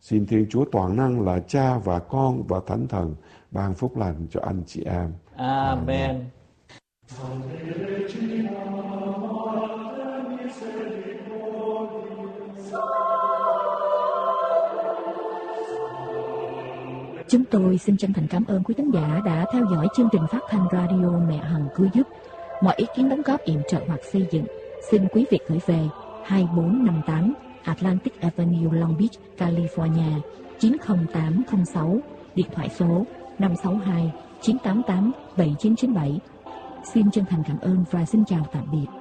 Xin Thiên Chúa Toàn Năng là Cha và Con và Thánh Thần ban phúc lành cho anh chị em. Amen. Chúng tôi xin chân thành cảm ơn quý khán giả đã theo dõi chương trình phát thanh radio Mẹ Hằng Cứu Giúp. Mọi ý kiến đóng góp yểm trợ hoặc xây dựng, xin quý vị gửi về 2458 Atlantic Avenue, Long Beach, California 90806, điện thoại số 562 988 7997. Xin chân thành cảm ơn và xin chào tạm biệt.